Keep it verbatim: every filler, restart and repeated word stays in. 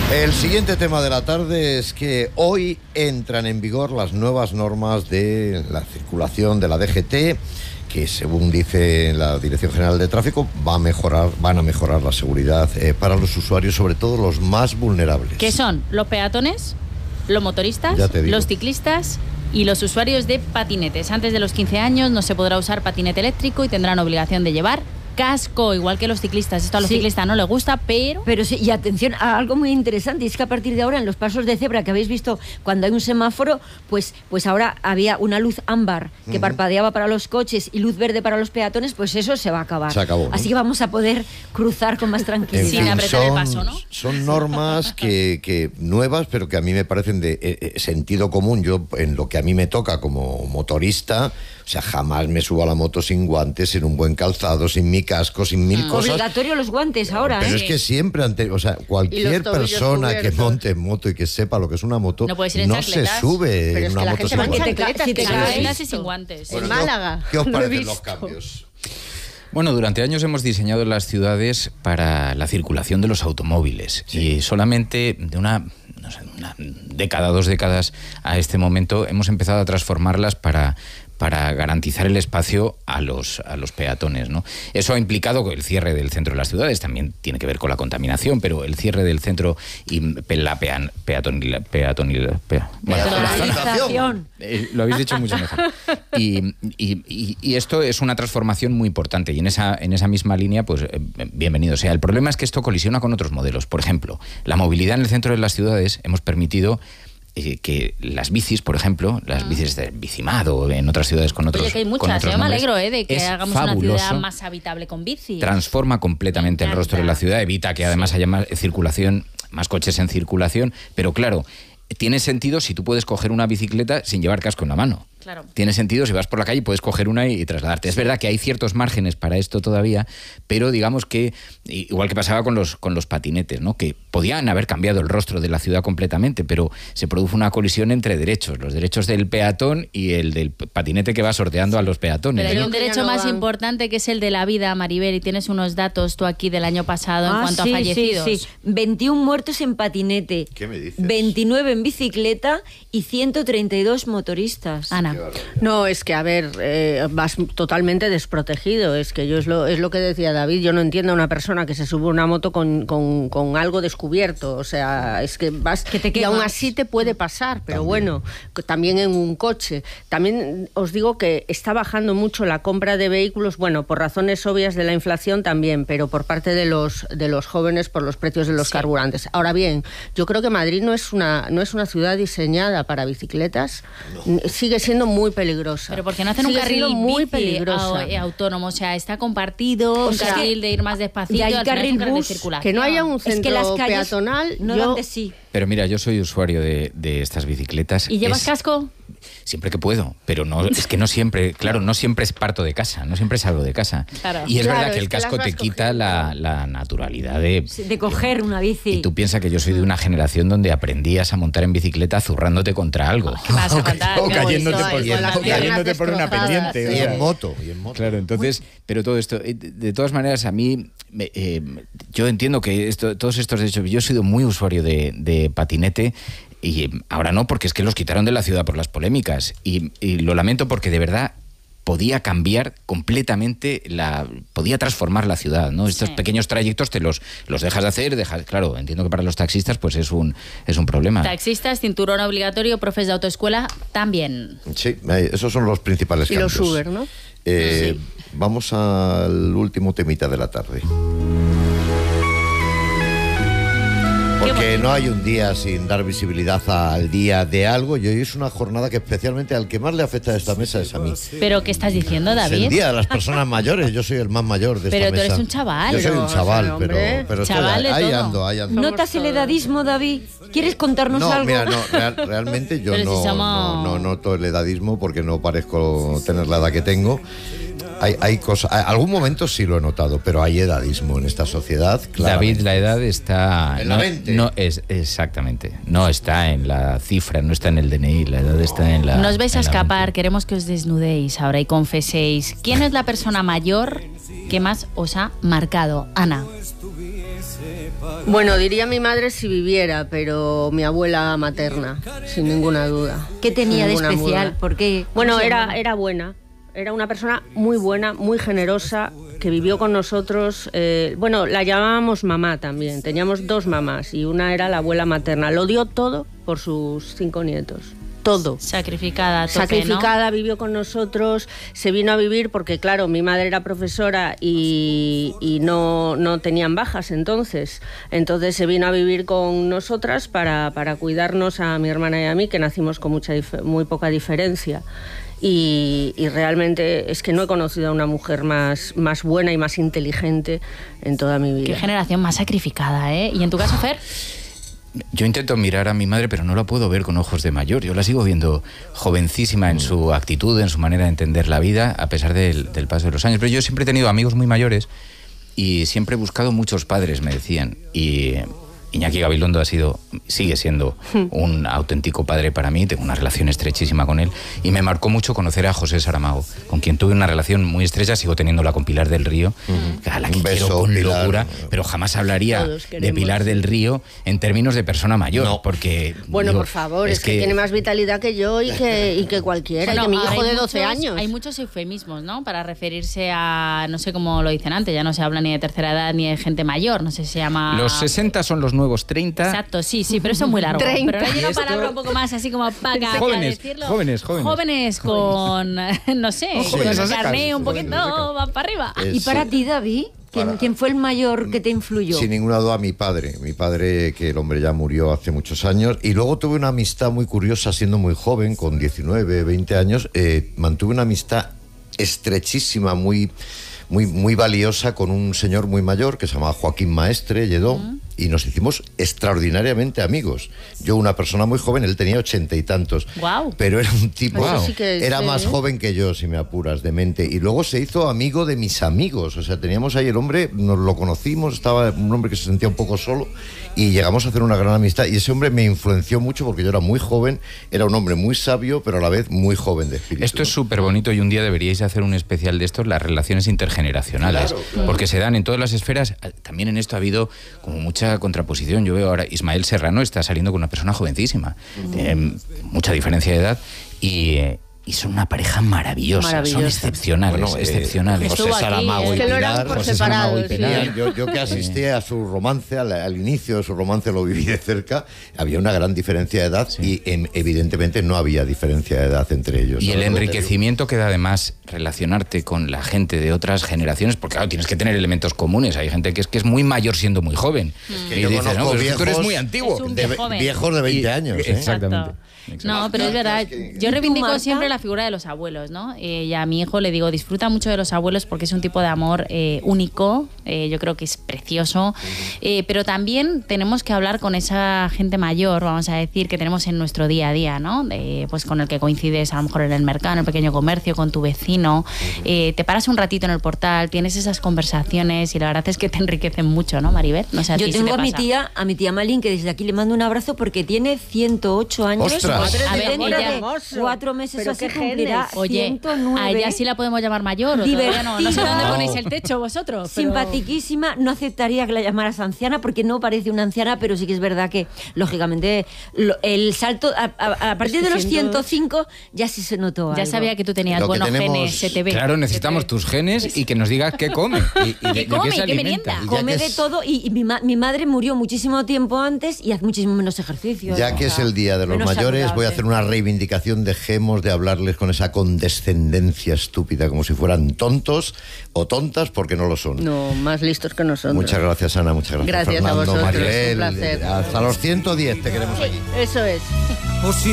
El siguiente tema de la tarde es que hoy entran en vigor las nuevas normas de la circulación de la D G T, que según dice la Dirección General de Tráfico va a mejorar, van a mejorar la seguridad eh, para los usuarios, sobre todo los más vulnerables. ¿Qué son? Los peatones, los motoristas, los ciclistas y los usuarios de patinetes. Antes de los quince años no se podrá usar patinete eléctrico y tendrán obligación de llevar casco, igual que los ciclistas. Esto a los sí. ciclistas no les gusta, pero... Pero sí, y atención a algo muy interesante, y es que a partir de ahora en los pasos de cebra que habéis visto cuando hay un semáforo, pues, pues ahora había una luz ámbar que uh-huh. parpadeaba para los coches y luz verde para los peatones, pues eso se va a acabar. Se acabó, ¿no? Así que vamos a poder cruzar con más tranquilidad. Sin apretar el paso, ¿no? Son normas que, que nuevas, pero que a mí me parecen de eh, sentido común. Yo, en lo que a mí me toca como motorista, o sea, jamás me subo a la moto sin guantes, sin un buen calzado, sin mi casco, sin mil mm. cosas. Obligatorio los guantes ahora, Pero ¿eh? es que siempre, ante, o sea, cualquier persona que monte en moto y que sepa lo que es una moto, no, puedes ir en no se sube pero en es una que moto la sin gente guantes. Si te caes sí, sin guantes. Bueno, en Málaga. ¿Qué os lo parecen los cambios? Bueno, durante años hemos diseñado las ciudades para la circulación de los automóviles sí. y solamente de una, no sé, una década, dos décadas a este momento hemos empezado a transformarlas para... para garantizar el espacio a los, a los peatones, ¿no? Eso ha implicado el cierre del centro de las ciudades, también tiene que ver con la contaminación, pero el cierre del centro y la pean, peatonil, peatonil, pea, bueno, peatonalización. Eh, lo habéis dicho mucho mejor. Y, y, y, y esto es una transformación muy importante y en esa, en esa misma línea, pues eh, bienvenido sea. El problema es que esto colisiona con otros modelos. Por ejemplo, la movilidad en el centro de las ciudades hemos permitido que las bicis, por ejemplo, las bicis de Bicimado, en otras ciudades con otros Oye, que hay muchas, yo me alegro eh, de que hagamos fabuloso. Una ciudad más habitable con bicis. Transforma completamente el rostro de la ciudad, evita que además sí. haya más circulación, más coches en circulación, pero claro, tiene sentido si tú puedes coger una bicicleta sin llevar casco en la mano. Claro. Tiene sentido si vas por la calle y puedes coger una y, y trasladarte. Es verdad que hay ciertos márgenes para esto todavía, pero digamos que, igual que pasaba con los, con los patinetes, ¿no? Que podían haber cambiado el rostro de la ciudad completamente, pero se produjo una colisión entre derechos, los derechos del peatón y el del patinete que va sorteando a los peatones. Pero hay ¿no? un derecho más importante que es el de la vida, Maribel, y tienes unos datos tú aquí del año pasado en ah, cuanto sí, a fallecidos. Sí, sí. veintiún muertos en patinete. ¿Qué me dices? veintinueve en bicicleta y ciento treinta y dos motoristas. Ana. No, es que, a ver, eh, vas totalmente desprotegido. Es que yo es lo, es lo que decía David, yo no entiendo a una persona que se sube a una moto con, con, con algo descubierto. O sea, es que vas... Que te y aún así te puede pasar, pero también. Bueno, también en un coche. También os digo que está bajando mucho la compra de vehículos, bueno, por razones obvias de la inflación también, pero por parte de los, de los jóvenes por los precios de los sí. carburantes. Ahora bien, yo creo que Madrid no es una, no es una ciudad diseñada para bicicletas. No. Sigue siendo muy peligrosa. Pero porque no hacen Sigue un carril muy bici peligrosa. A, autónomo, o sea, está compartido, o un sea, carril de ir más despacito, hay al carril final es un bus, de circulación. Que no haya un centro es que las calles peatonal no yo... dan de sí. Pero mira, yo soy usuario de, de estas bicicletas. ¿Y llevas es... casco? Siempre que puedo, pero no es que no siempre, claro, no siempre es parto de casa, no siempre salgo de casa. Claro. Y es claro, verdad que es el que casco te quita la, la naturalidad de... De coger una bici. Y tú piensas que yo soy de una generación donde aprendías a montar en bicicleta zurrándote contra algo. ¿Qué vas a contar? O cayéndote por, y o cayéndote por una pendiente. Y o sea. en moto, y en moto. Claro, entonces, pero todo esto, de todas maneras, a mí, eh, yo entiendo que esto, todos estos derechos, yo he sido muy usuario de, de patinete. Y ahora no, porque es que los quitaron de la ciudad por las polémicas. Y, y lo lamento porque de verdad podía cambiar completamente, la podía transformar la ciudad, ¿no? Estos sí. pequeños trayectos te los, los dejas de hacer, dejas, claro, entiendo que para los taxistas pues es un, es un problema. Taxistas, cinturón obligatorio, profes de autoescuela, también. Sí, esos son los principales y cambios. Y los Uber, ¿no? Eh, sí. Vamos al último temita de la tarde. Porque no hay un día sin dar visibilidad al día de algo, y hoy es una jornada que especialmente al que más le afecta a esta mesa es a mí. ¿Pero qué estás diciendo, David? Es el día de las personas mayores, yo soy el más mayor de pero esta mesa. Pero tú eres un chaval. Yo soy un chaval, pero, pero, pero chaval estoy, ahí todo. ando, ahí ando. ¿Notas el edadismo, David? ¿Quieres contarnos no, algo? Mira, no, real, realmente yo no, si somos... no, no noto el edadismo porque no parezco tener la edad que tengo. Hay, hay cosas, algún momento sí lo he notado, pero hay edadismo en esta sociedad. David, la edad está... En no, la mente. No, es, exactamente. No está en la cifra, no está en el D N I, la edad está en la... Nos vais a escapar, mente. Queremos que os desnudéis ahora y confeséis. ¿Quién es la persona mayor que más os ha marcado? Ana. Bueno, diría mi madre si viviera, pero mi abuela materna, sin ninguna duda. ¿Qué tenía de especial? ¿Por qué? Bueno, era, era buena. Era una persona muy buena, muy generosa, que vivió con nosotros. Eh, bueno, la llamábamos mamá también. Teníamos dos mamás y una era la abuela materna. Lo dio todo por sus cinco nietos. Todo. Sacrificada, a tope, Sacrificada, ¿no? Vivió con nosotros, se vino a vivir porque, claro, mi madre era profesora y, y no, no tenían bajas entonces. Entonces se vino a vivir con nosotras para, para cuidarnos a mi hermana y a mí, que nacimos con mucha, muy poca diferencia. Y, y realmente es que no he conocido a una mujer más, más buena y más inteligente en toda mi vida. Qué generación más sacrificada, ¿eh? ¿Y en tu caso, Fer? Yo intento mirar a mi madre, pero no la puedo ver con ojos de mayor. Yo la sigo viendo jovencísima en su actitud, en su manera de entender la vida, a pesar del, del paso de los años. Pero yo siempre he tenido amigos muy mayores y siempre he buscado muchos padres, me decían. Y Iñaki Gabilondo ha sido, sigue siendo un auténtico padre para mí. Tengo una relación estrechísima con él y me marcó mucho conocer a José Saramago, con quien tuve una relación muy estrecha. Sigo teniéndola con Pilar del Río, uh-huh. a la que un beso, quiero con Pilar, locura, pero jamás hablaría de Pilar del Río en términos de persona mayor, no. porque... Bueno, digo, por favor, es, es que, que tiene más vitalidad que yo y que, y que cualquiera, bueno, y que mi hijo de doce muchos, años. Hay muchos eufemismos, ¿no?, para referirse a, no sé cómo lo dicen antes, ya no se habla ni de tercera edad ni de gente mayor, no sé si se llama... Los sesenta son los nuevos treinta. Exacto, sí, sí, pero eso es muy largo. treinta. Pero hay una palabra un poco más así como para jóvenes, decirlo. Jóvenes, jóvenes. Jóvenes con, no sé, jóvenes, con secas, carné un poquito, jóvenes, van para arriba. Es, ¿Y para ti, David? ¿Quién, para, ¿Quién fue el mayor que te influyó? Sin ninguna duda, mi padre. Mi padre, que el hombre ya murió hace muchos años. Y luego tuve una amistad muy curiosa siendo muy joven, con diecinueve, veinte años. Eh, mantuve una amistad estrechísima, muy, muy, muy valiosa con un señor muy mayor que se llamaba Joaquín Maestre Lledó. Uh-huh. Y nos hicimos extraordinariamente amigos. Yo, una persona muy joven, él tenía ochenta y tantos. Wow. Pero era un tipo... Wow. Sí que era sí, más ¿eh? joven que yo, si me apuras, de mente. Y luego se hizo amigo de mis amigos. O sea, teníamos ahí el hombre, nos lo conocimos, estaba un hombre que se sentía un poco solo y llegamos a hacer una gran amistad. Y ese hombre me influenció mucho porque yo era muy joven, era un hombre muy sabio, pero a la vez muy joven de espíritu. Esto es súper bonito y un día deberíais hacer un especial de estos, las relaciones intergeneracionales. Claro, claro. Porque se dan en todas las esferas. También en esto ha habido como mucha contraposición. Yo veo ahora, Ismael Serrano está saliendo con una persona jovencísima, uh-huh. tiene mucha diferencia de edad y... Eh, Y son una pareja maravillosa, maravillosa. Son excepcionales, bueno, eh, excepcionales. José Saramago y Pilar. José Saramago y Pilar. Sí. Yo, yo que asistí a su romance, al, al inicio de su romance lo viví de cerca, había una gran diferencia de edad sí. y en, evidentemente no había diferencia de edad entre ellos. Y el enriquecimiento que da además relacionarte con la gente de otras generaciones, porque claro, tienes que tener elementos comunes. Hay gente que es que es muy mayor siendo muy joven. Es que y yo dices, no, pero viejos, tú eres muy antiguo. Es un de, viejos de veinte y, años. ¿eh? Exactamente. Exacto. No, pero es verdad. Yo reivindico siempre la figura de los abuelos, ¿no? Eh, y a mi hijo le digo, disfruta mucho de los abuelos porque es un tipo de amor eh, único. Eh, yo creo que es precioso. Eh, pero también tenemos que hablar con esa gente mayor, vamos a decir, que tenemos en nuestro día a día, ¿no? De, pues con el que coincides a lo mejor en el mercado, en el pequeño comercio, con tu vecino. Eh, te paras un ratito en el portal, tienes esas conversaciones y la verdad es que te enriquecen mucho, ¿no, Maribel? No sé a Yo ti tengo si te a mi pasa. tía, a mi tía Malín, que desde aquí le mando un abrazo porque tiene ciento ocho años. ¡Ostras! A ver, Dentro de cuatro meses Pero así qué cumplirá genes. Oye, ciento nueve. a ella sí la podemos llamar mayor, o todavía no, no sé dónde No. ponéis el techo vosotros. Pero... Simpatiquísima, no aceptaría que la llamaras anciana porque no parece una anciana, pero sí que es verdad que, lógicamente, lo, el salto a, a, a partir de los ciento cinco ya sí se notó Ya algo. sabía que tú tenías Lo que buenos tenemos- genes, se te ve. Claro, necesitamos Se te ve. tus genes y que nos digas qué come y, y de, ¿Qué de come qué y se qué alimenta. merienda? Ya Come que de es- todo y, y mi, ma- mi madre murió muchísimo tiempo antes y hace muchísimo menos ejercicio. Ya ¿no? que O es sea, el Día de los menos Mayores, voy a saludable. hacer una reivindicación. Dejemos de hablarles con esa condescendencia estúpida, como si fueran tontos o tontas, porque no lo son. No, más listos que nosotros. Muchas gracias, Ana. Muchas gracias, Gracias a Fernando, vosotros, Maribel. un placer. Hasta los ciento diez te queremos aquí. Eso es.